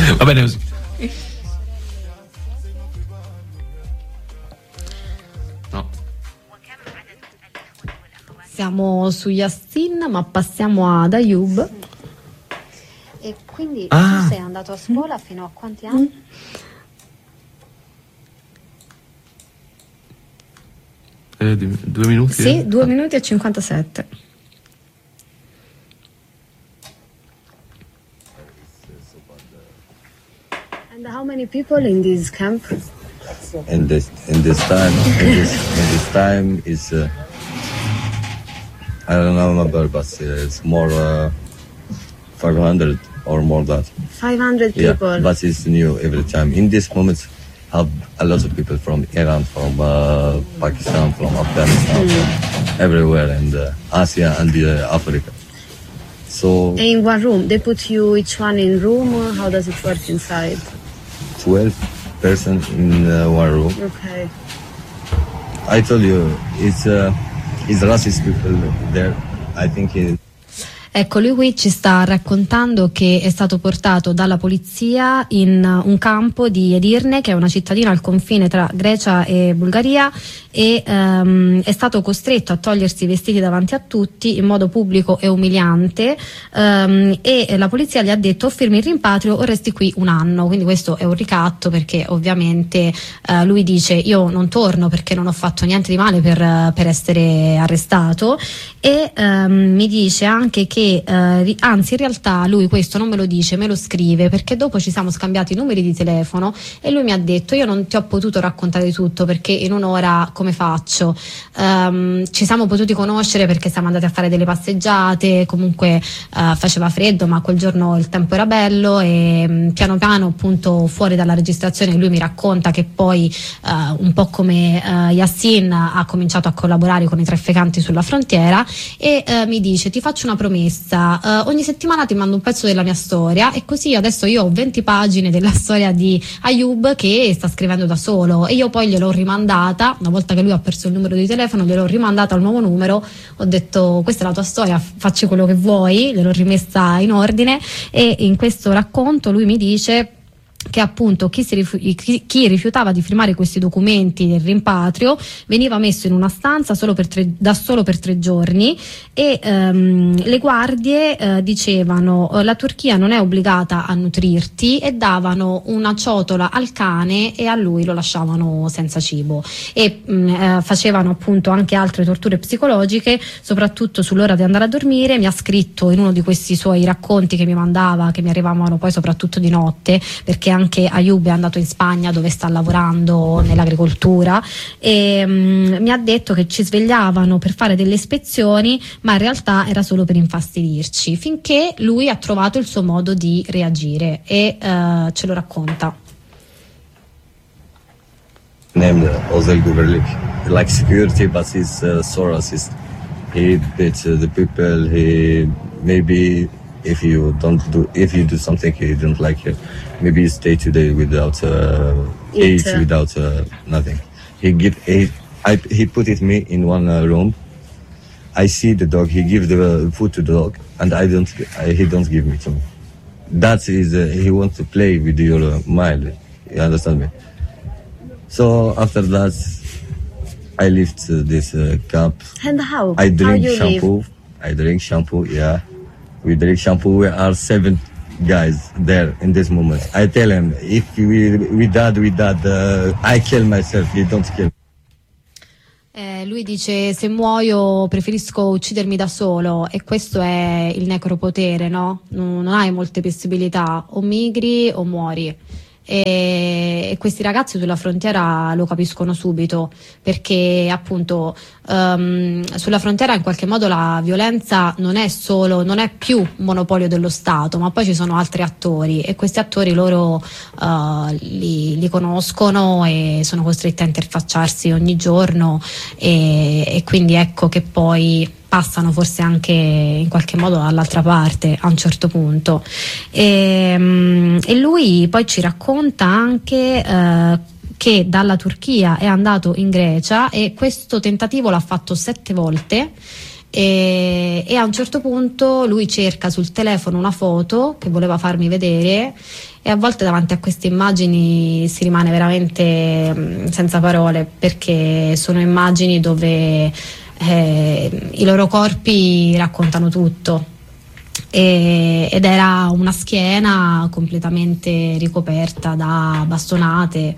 Va bene così. No. Siamo su Yassin, ma passiamo ad Ayoub. E quindi tu sei andato a scuola fino a quanti anni? 2 minuti? Sì, 2 minuti e 57. And how many people in this camp? In this time is I don't know number, but it's more 500 or more than that. 500 people. Yeah, but it's new every time. In this moment, have a lot of people from Iran, from Pakistan, from Afghanistan, from everywhere, and Asia and Africa. So. And in one room, they put you each one in room. How does it work inside? 12 persons in one room. Okay. I told you, it's racist people there. I think. Ecco, lui qui ci sta raccontando che è stato portato dalla polizia in un campo di Edirne, che è una cittadina al confine tra Grecia e Bulgaria, e è stato costretto a togliersi i vestiti davanti a tutti in modo pubblico e umiliante, e la polizia gli ha detto: o firmi il rimpatrio o resti qui 1 anno. Quindi questo è un ricatto, perché ovviamente lui dice: io non torno perché non ho fatto niente di male per essere arrestato, e mi dice anche che anzi, in realtà lui questo non me lo dice, me lo scrive, perché dopo ci siamo scambiati i numeri di telefono e lui mi ha detto: io non ti ho potuto raccontare tutto perché in un'ora come faccio? Ci siamo potuti conoscere perché siamo andati a fare delle passeggiate, comunque faceva freddo, ma quel giorno il tempo era bello, e piano piano, appunto, fuori dalla registrazione lui mi racconta che poi un po' come Yassin ha cominciato a collaborare con i trafficanti sulla frontiera, e mi dice: ti faccio una promessa, ogni settimana ti mando un pezzo della mia storia, e così adesso io ho 20 pagine della storia di Ayoub che sta scrivendo da solo, e io poi gliel'ho rimandata, una volta che lui ha perso il numero di telefono, gliel'ho rimandata al nuovo numero, ho detto: questa è la tua storia, facci quello che vuoi, gliel'ho rimessa in ordine. E in questo racconto lui mi dice che appunto chi rifiutava di firmare questi documenti del rimpatrio veniva messo in una stanza solo per 3 giorni, e le guardie dicevano: la Turchia non è obbligata a nutrirti, e davano una ciotola al cane e a lui lo lasciavano senza cibo, e facevano appunto anche altre torture psicologiche, soprattutto sull'ora di andare a dormire. Mi ha scritto in uno di questi suoi racconti che mi mandava, che mi arrivavano poi soprattutto di notte, perché anche Ayoub è andato in Spagna dove sta lavorando nell'agricoltura, e mi ha detto che ci svegliavano per fare delle ispezioni, ma in realtà era solo per infastidirci, finché lui ha trovato il suo modo di reagire, e ce lo racconta. Named Ozel Guberlik, like security, but he's so racist. He beats the people. He maybe if you do something he don't like it, maybe you stay today without eat, without nothing. He put me in one room. I see the dog. He gives the food to the dog, and he don't give me to me. That is he wants to play with your mind. You understand me? So after that, I left this camp. And how? I drink how you shampoo. live? I drink shampoo. Yeah, we drink shampoo. We are 7 guys there in this moment. I tell him if we dad, I kill myself. You don't kill. Lui dice: se muoio preferisco uccidermi da solo, e questo è il necropotere, no? Non hai molte possibilità, o migri o muori. E questi ragazzi sulla frontiera lo capiscono subito, perché appunto sulla frontiera in qualche modo la violenza non è più monopolio dello Stato, ma poi ci sono altri attori, e questi attori loro li conoscono e sono costretti a interfacciarsi ogni giorno, e quindi ecco che poi passano forse anche in qualche modo dall'altra parte a un certo punto. E lui poi ci racconta anche che dalla Turchia è andato in Grecia, e questo tentativo l'ha fatto 7 volte, E a un certo punto lui cerca sul telefono una foto che voleva farmi vedere, e a volte davanti a queste immagini si rimane veramente senza parole, perché sono immagini dove i loro corpi raccontano tutto. Ed era una schiena completamente ricoperta da bastonate,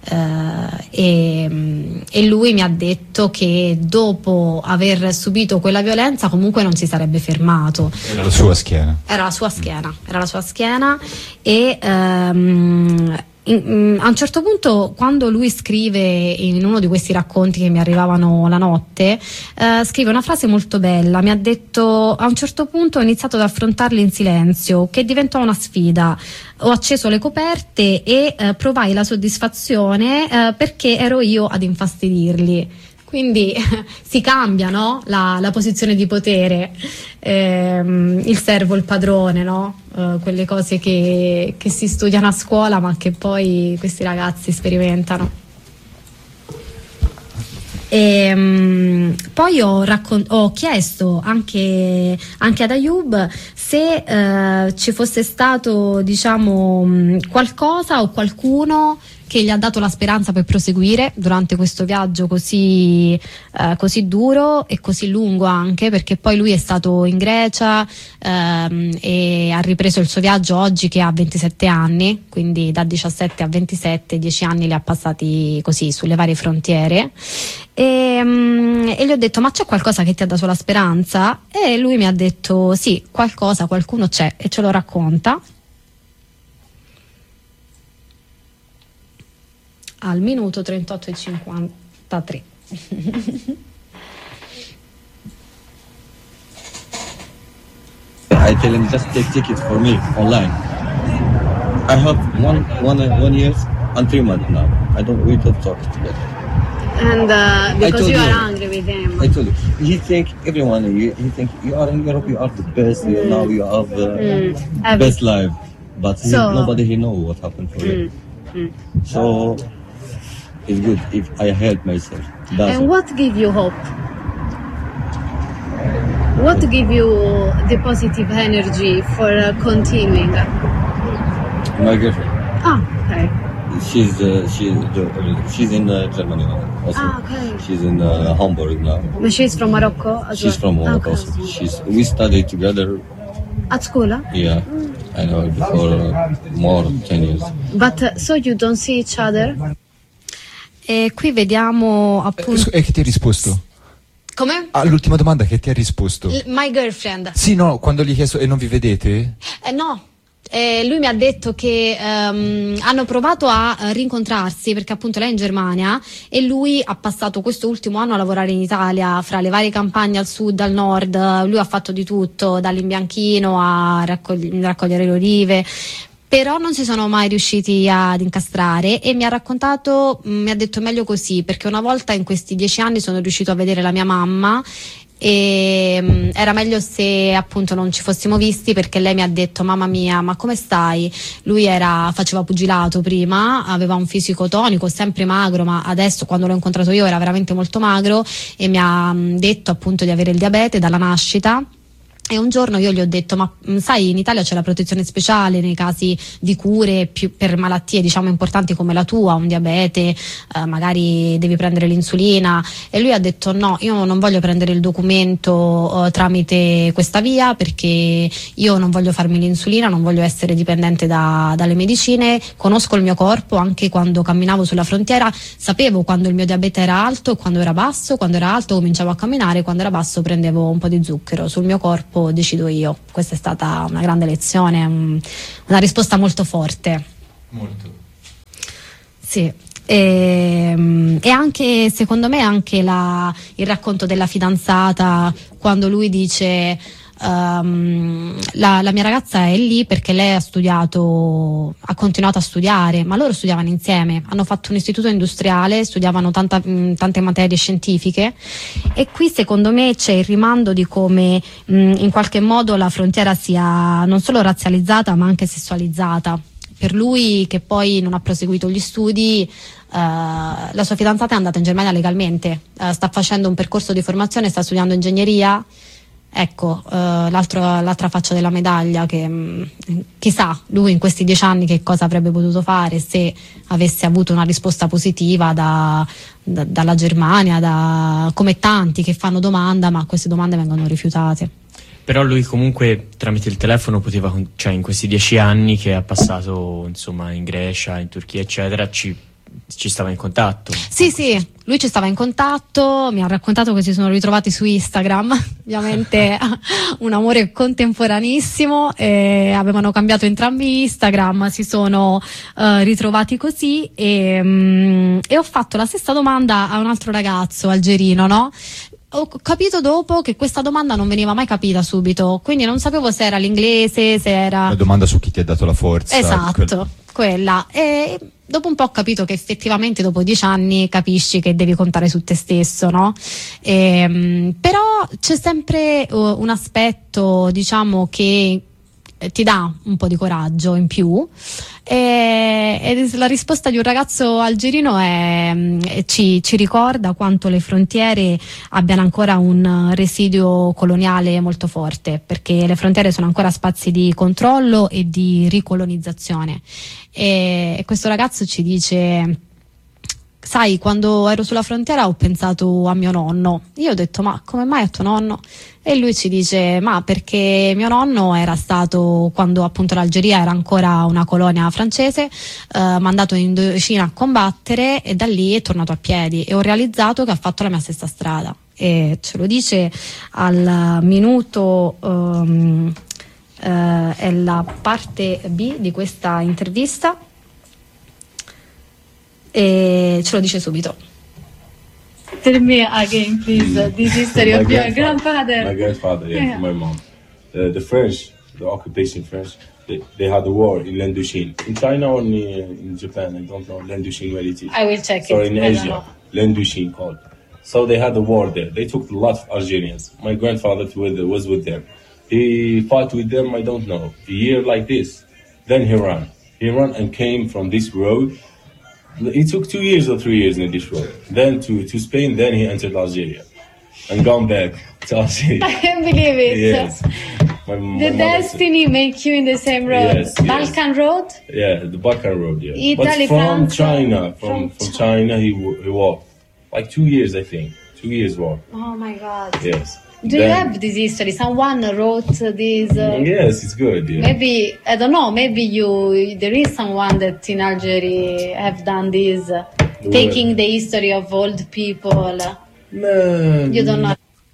e lui mi ha detto che dopo aver subito quella violenza comunque non si sarebbe fermato. Era la sua schiena. Era la sua schiena e a un certo punto, quando lui scrive in uno di questi racconti che mi arrivavano la notte, scrive una frase molto bella. Mi ha detto: a un certo punto ho iniziato ad affrontarli in silenzio, che diventò una sfida. Ho acceso le coperte e provai la soddisfazione perché ero io ad infastidirli. Quindi si cambia, no? La posizione di potere, il servo, il padrone, no? Quelle cose che si studiano a scuola ma che poi questi ragazzi sperimentano. Poi ho chiesto anche ad Ayoub se ci fosse stato, diciamo, qualcosa o qualcuno che gli ha dato la speranza per proseguire durante questo viaggio così duro e così lungo, anche perché poi lui è stato in Grecia e ha ripreso il suo viaggio oggi che ha 27 anni, quindi da 17 a 27, 10 anni li ha passati così sulle varie frontiere, e gli ho detto: ma c'è qualcosa che ti ha dato la speranza? E lui mi ha detto: sì, qualcuno c'è, e ce lo racconta al minuto 38:53. I tell him just take tickets for me online. I have one year and 3 months now. We don't talk together. And because you are you. angry with him. I told you. He think everyone. He think you are in Europe. You are the best. Now you have the best life. But nobody he know what happened for him. So it's good if I help myself. And what give you hope? What give you the positive energy for continuing? My girlfriend. Ah, okay. She's in Germany also. Ah, okay. She's in Hamburg now. But she's from Morocco as well? She's from Morocco. Okay. Also. We studied together. At school? Huh? Yeah, I know her before more than 10 years. But so you don't see each other? E qui vediamo appunto. E che ti ha risposto? Come? All'ultima domanda che ti ha risposto? My girlfriend. Sì, no, quando gli hai chiesto e non vi vedete? No. Lui mi ha detto che hanno provato a rincontrarsi perché appunto lei è in Germania e lui ha passato questo ultimo anno a lavorare in Italia, fra le varie campagne al sud, al nord. Lui ha fatto di tutto, dall'imbianchino a raccogliere le olive, però non si sono mai riusciti ad incastrare, e mi ha detto meglio così, perché una volta in questi 10 anni sono riuscito a vedere la mia mamma e era meglio se appunto non ci fossimo visti, perché lei mi ha detto: mamma mia, ma come stai? Lui faceva pugilato prima, aveva un fisico tonico, sempre magro, ma adesso quando l'ho incontrato io era veramente molto magro, e mi ha detto appunto di avere il diabete dalla nascita. E un giorno io gli ho detto: ma sai, in Italia c'è la protezione speciale nei casi di cure per malattie diciamo importanti come la tua, un diabete, magari devi prendere l'insulina. E lui ha detto: no, io non voglio prendere il documento tramite questa via, perché io non voglio farmi l'insulina, non voglio essere dipendente dalle medicine, conosco il mio corpo, anche quando camminavo sulla frontiera sapevo quando il mio diabete era alto e quando era basso. Quando era alto cominciavo a camminare, quando era basso prendevo un po' di zucchero. Sul mio corpo decido io. Questa è stata una grande lezione, una risposta molto forte. Molto. Sì. E anche secondo me anche il racconto della fidanzata, quando lui dice la mia ragazza è lì perché lei ha continuato a studiare, ma loro studiavano insieme, hanno fatto un istituto industriale, studiavano tante materie scientifiche, e qui secondo me c'è il rimando di come in qualche modo la frontiera sia non solo razzializzata ma anche sessualizzata, per lui, che poi non ha proseguito gli studi, la sua fidanzata è andata in Germania legalmente, sta facendo un percorso di formazione, sta studiando ingegneria. Ecco, l'altra faccia della medaglia, che chissà lui in questi 10 anni che cosa avrebbe potuto fare se avesse avuto una risposta positiva dalla Germania, come tanti che fanno domanda, ma queste domande vengono rifiutate. Però lui comunque tramite il telefono poteva, cioè in questi 10 anni che ha passato insomma in Grecia, in Turchia eccetera, ci stava in contatto. Sì, lui ci stava in contatto, mi ha raccontato che si sono ritrovati su Instagram, ovviamente un amore contemporaneissimo, avevano cambiato entrambi Instagram, si sono ritrovati così e ho fatto la stessa domanda a un altro ragazzo algerino, no? Ho capito dopo che questa domanda non veniva mai capita subito, quindi non sapevo se era l'inglese, se era... La domanda su chi ti ha dato la forza. Esatto, quella. E dopo un po' ho capito che effettivamente dopo 10 anni capisci che devi contare su te stesso, no? Però c'è sempre un aspetto, diciamo, che ti dà un po' di coraggio in più, e la risposta di un ragazzo algerino ci ricorda quanto le frontiere abbiano ancora un residuo coloniale molto forte, perché le frontiere sono ancora spazi di controllo e di ricolonizzazione. E questo ragazzo ci dice: sai, quando ero sulla frontiera ho pensato a mio nonno. Io ho detto: ma come mai a tuo nonno? E lui ci dice: ma perché mio nonno era stato, quando appunto l'Algeria era ancora una colonia francese, mandato in Indocina a combattere, e da lì è tornato a piedi, e ho realizzato che ha fatto la mia stessa strada. E ce lo dice al minuto, è la parte B di questa intervista, e ce lo dice subito. Tell me again, please, this history of your grandfather. My grandfather, yeah. My mom. The French, the occupation French, they had a war in Lendushin. In China or in Japan, I don't know Lendushin where it is. I will check so it. In Asia, Lendushin called. So they had a war there. They took a lot of Algerians. My grandfather was with them. He fought with them, I don't know, a year like this. Then he ran. He ran and came from this road. It took 2 years or 3 years in this road. Then to Spain, then he entered Algeria and gone back to Algeria. I can't believe it. Yes. The destiny make you in the same road. Yes, Balkan Road? Yeah, the Balkan Road, yeah. Italy, but from France, China, from China, he walked. Like 2 years, I think. 2 years walk. Oh my God. Yes. Do you have this history? Someone wrote this? Yes, it's good. Yeah. Maybe, I don't know, maybe there is someone that in Algeria have done this, taking the history of old people. No. You don't know.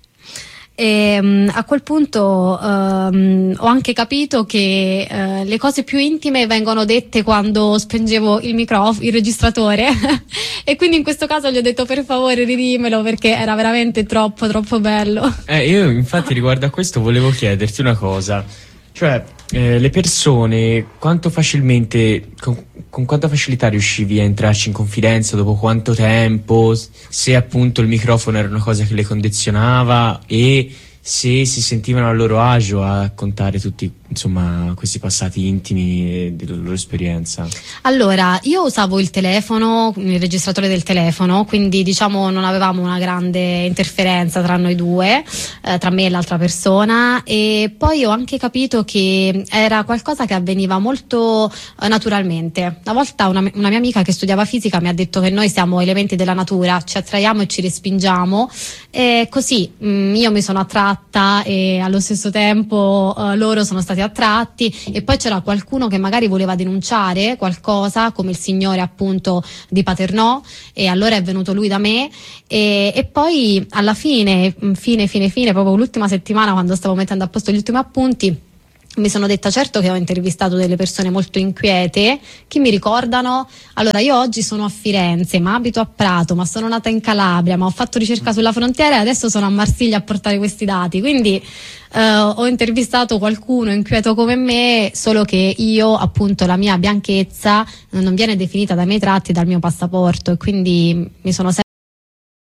E, a quel punto ho anche capito che le cose più intime vengono dette quando spengevo il registratore e quindi in questo caso gli ho detto: per favore ridimelo, perché era veramente troppo bello. Io infatti riguardo a questo volevo chiederti una cosa, cioè le persone quanto facilmente, con quanta facilità riuscivi a entrarci in confidenza, dopo quanto tempo, se appunto il microfono era una cosa che le condizionava e se si sentivano a loro agio a raccontare tutti, insomma, questi passati intimi della loro esperienza? Allora, io usavo il telefono, il registratore del telefono, quindi diciamo non avevamo una grande interferenza tra noi due, tra me e l'altra persona, e poi ho anche capito che era qualcosa che avveniva molto naturalmente. Una volta una mia amica che studiava fisica mi ha detto che noi siamo elementi della natura, ci attraiamo e ci respingiamo, e così io mi sono attratta e allo stesso tempo loro sono stati attratti, e poi c'era qualcuno che magari voleva denunciare qualcosa, come il signore appunto di Paternò, e allora è venuto lui da me, e poi alla fine, proprio l'ultima settimana, quando stavo mettendo a posto gli ultimi appunti, mi sono detta: certo che ho intervistato delle persone molto inquiete che mi ricordano. Allora, io oggi sono a Firenze, ma abito a Prato, ma sono nata in Calabria, ma ho fatto ricerca sulla frontiera e adesso sono a Marsiglia a portare questi dati, quindi ho intervistato qualcuno inquieto come me, solo che io appunto la mia bianchezza non viene definita dai miei tratti, dal mio passaporto, e quindi mi sono sempre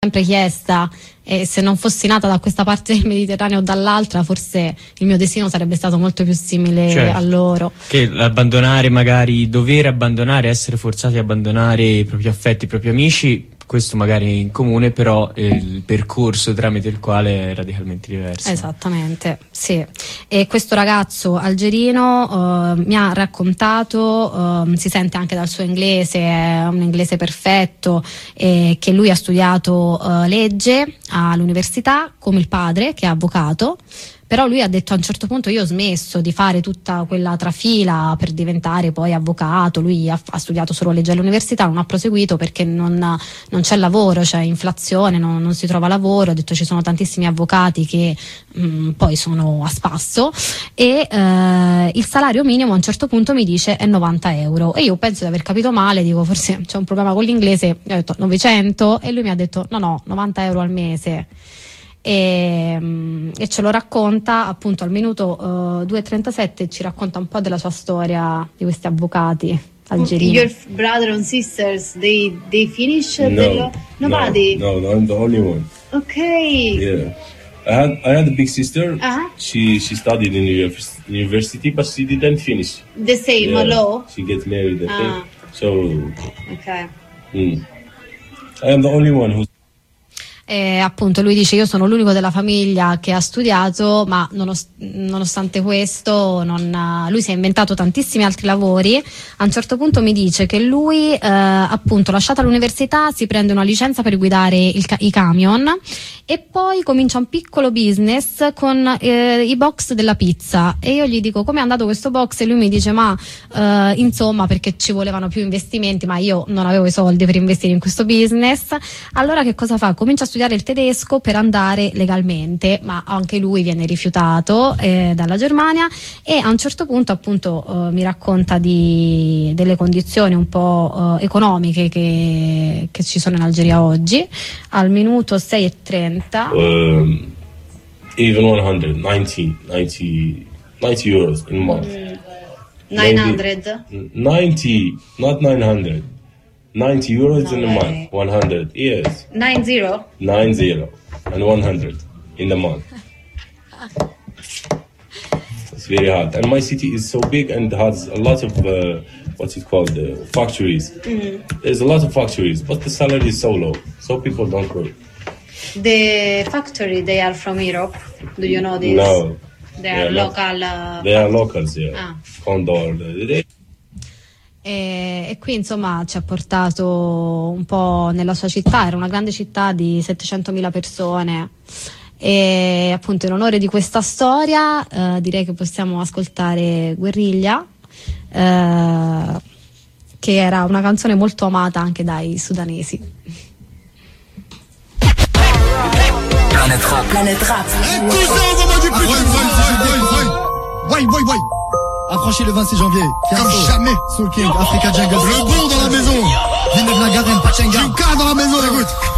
sempre chiesta, e se non fossi nata da questa parte del Mediterraneo o dall'altra, forse il mio destino sarebbe stato molto più simile a loro. Che abbandonare, magari dover abbandonare, essere forzati a abbandonare i propri affetti, i propri amici, questo magari in comune, però il percorso tramite il quale è radicalmente diverso. Esattamente, sì. E questo ragazzo algerino mi ha raccontato, si sente anche dal suo inglese, è un inglese perfetto, che lui ha studiato legge all'università come il padre, che è avvocato. Però lui ha detto a un certo punto: io ho smesso di fare tutta quella trafila per diventare poi avvocato. Lui ha studiato solo legge all'università, non ha proseguito perché non c'è lavoro, c'è inflazione, non si trova lavoro. Ha detto: ci sono tantissimi avvocati che poi sono a spasso, e il salario minimo a un certo punto mi dice è 90 euro, e io penso di aver capito male, dico forse c'è un problema con l'inglese, gli ho detto 900 e lui mi ha detto no, 90 euro al mese. E ce lo racconta appunto al minuto 2:37, ci racconta un po' della sua storia di questi avvocati algerini. Your brother and sisters, they finish nobody? No, I'm the only one. Okay. Yeah. I had a big sister. She studied in university, but she didn't finish. The same law? She gets married, I think. So. Okay. I am the only one who. Appunto lui dice: io sono l'unico della famiglia che ha studiato, ma nonostante questo lui si è inventato tantissimi altri lavori. A un certo punto mi dice che lui appunto, lasciata l'università, si prende una licenza per guidare i camion e poi comincia un piccolo business con i box della pizza. E io gli dico: come è andato questo box? E lui mi dice: ma insomma, perché ci volevano più investimenti, ma io non avevo i soldi per investire in questo business. Allora che cosa fa? Comincia a studiare il tedesco per andare legalmente, ma anche lui viene rifiutato dalla Germania, e a un certo punto appunto mi racconta delle condizioni un po' economiche che ci sono in Algeria oggi. Al minuto 6:30 even 90 euros in a month. 900? 90, not 900. 90 euros in a month. 100, yes. 90? 90 and 100 in the month. It's very hard. And my city is so big and has a lot of, factories. There's a lot of factories, but the salary is so low, so people don't work. The factory, they are from Europe. Do you know this? No. They are local. They are locals, yeah. Condor. E qui insomma ci ha portato un po' nella sua città. Era una grande città di 700.000 persone, e appunto in onore di questa storia direi che possiamo ascoltare Guerriglia, che era una canzone molto amata anche dai sudanesi. Planet Rap. Planet Rap. Why. Approchez le 26 janvier. Comme jamais. Soul King, Africa Jungle. Le bon dans la maison. Villeneuve la Garenne, Pachenga. Juka dans la maison, écoute.